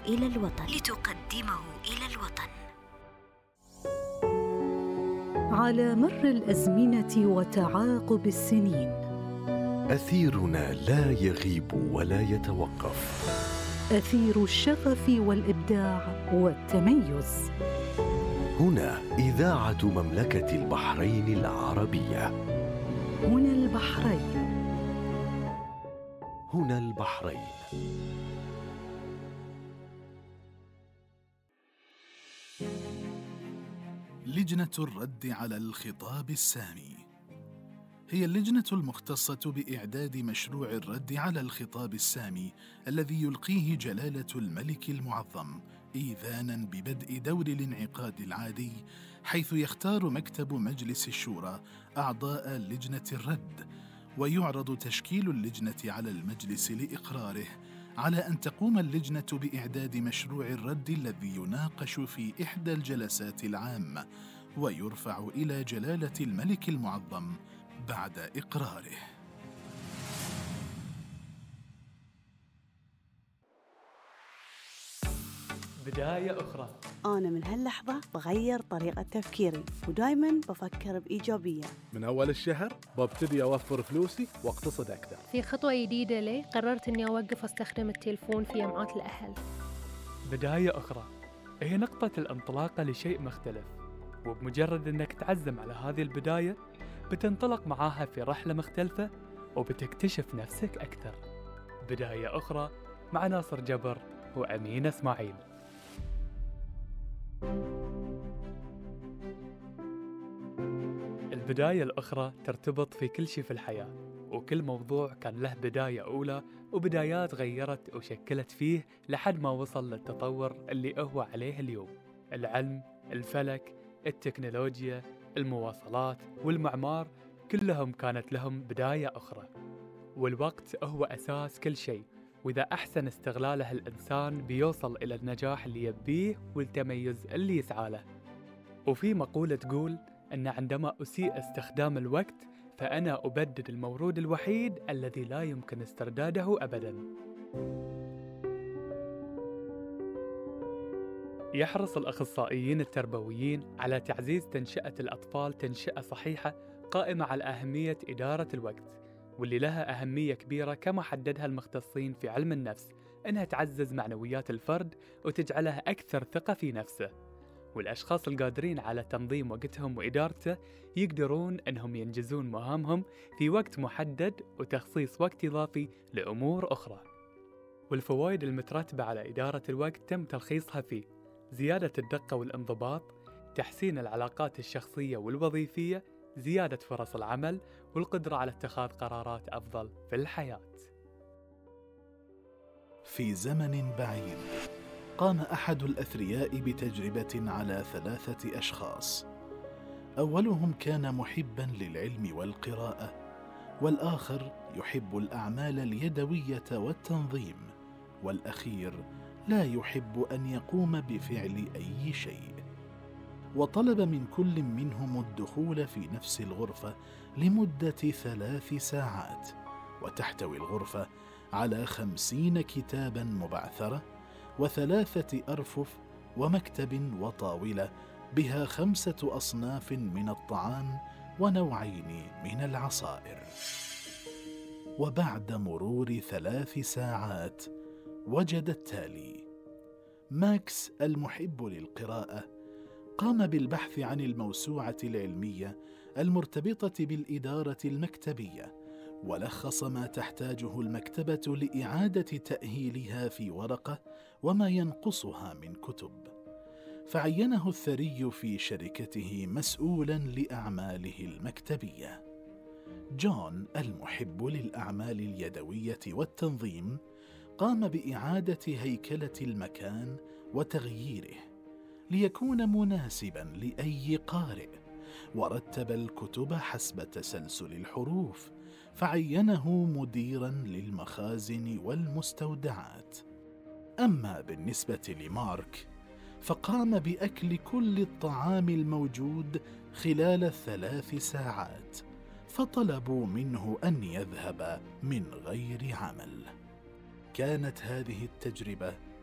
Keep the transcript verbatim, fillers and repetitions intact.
إلى الوطن لتقدمه إلى الوطن. على مر الأزمنة وتعاقب السنين، أثيرنا لا يغيب ولا يتوقف، أثير الشغف والإبداع والتميز. هنا إذاعة مملكة البحرين العربية. هنا البحرين. هنا البحرين. لجنة الرد على الخطاب السامي هي اللجنة المختصة بإعداد مشروع الرد على الخطاب السامي الذي يلقيه جلالة الملك المعظم إيذاناً ببدء دور الانعقاد العادي، حيث يختار مكتب مجلس الشورى أعضاء لجنة الرد، ويعرض تشكيل اللجنة على المجلس لإقراره، على أن تقوم اللجنة بإعداد مشروع الرد الذي يناقش في إحدى الجلسات العامة ويرفع إلى جلالة الملك المعظم بعد إقراره. بداية أخرى. أنا من هاللحظة بغير طريقة تفكيري ودايماً بفكر بإيجابية. من أول الشهر ببتدي أوفر فلوسي واقتصد أكثر. في خطوة جديدة لي قررت أني أوقف أستخدم التلفون في جمعات الأهل. بداية أخرى هي نقطة الانطلاقة لشيء مختلف، وبمجرد أنك تعزم على هذه البداية بتنطلق معاها في رحلة مختلفة وبتكتشف نفسك أكثر. بداية أخرى مع ناصر جبر وأمين إسماعيل. البداية الأخرى ترتبط في كل شيء في الحياة، وكل موضوع كان له بداية أولى وبدايات غيرت وشكلت فيه لحد ما وصل للتطور اللي هو عليه اليوم. العلم، الفلك، التكنولوجيا، المواصلات والمعمار كلهم كانت لهم بداية أخرى. والوقت هو أساس كل شيء، وإذا أحسن استغلاله الإنسان بيوصل إلى النجاح اللي يبيه والتميز اللي يسعى له. وفي مقولة تقول أن عندما أسيء استخدام الوقت فأنا أبدد المورود الوحيد الذي لا يمكن استرداده أبداً. يحرص الأخصائيين التربويين على تعزيز تنشئة الأطفال تنشئة صحيحة قائمة على أهمية إدارة الوقت، واللي لها أهمية كبيرة كما حددها المختصين في علم النفس، أنها تعزز معنويات الفرد وتجعله أكثر ثقة في نفسه. والأشخاص القادرين على تنظيم وقتهم وإدارته يقدرون أنهم ينجزون مهامهم في وقت محدد وتخصيص وقت إضافي لأمور أخرى. والفوائد المترتبة على إدارة الوقت تم تلخيصها في زيادة الدقة والانضباط، تحسين العلاقات الشخصية والوظيفية، زيادة فرص العمل، والقدرة على اتخاذ قرارات أفضل في الحياة. في زمن بعيد قام أحد الأثرياء بتجربة على ثلاثة أشخاص. أولهم كان محباً للعلم والقراءة، والآخر يحب الأعمال اليدوية والتنظيم، والأخير لا يحب أن يقوم بفعل أي شيء. وطلب من كل منهم الدخول في نفس الغرفة لمدة ثلاث ساعات، وتحتوي الغرفة على خمسين كتاباً مبعثرة وثلاثة أرفف ومكتب وطاولة بها خمسة أصناف من الطعام ونوعين من العصائر. وبعد مرور ثلاث ساعات وجد التالي: ماكس المحب للقراءة قام بالبحث عن الموسوعة العلمية المرتبطة بالإدارة المكتبية، ولخص ما تحتاجه المكتبة لإعادة تأهيلها في ورقة وما ينقصها من كتب، فعينه الثري في شركته مسؤولاً لأعماله المكتبية. جون المحب للأعمال اليدوية والتنظيم قام بإعادة هيكلة المكان وتغييره ليكون مناسباً لأي قارئ، ورتب الكتب حسب تسلسل الحروف، فعينه مديراً للمخازن والمستودعات. أما بالنسبة لمارك فقام بأكل كل الطعام الموجود خلال الثلاث ساعات، فطلبوا منه أن يذهب من غير عمل. كانت هذه التجربة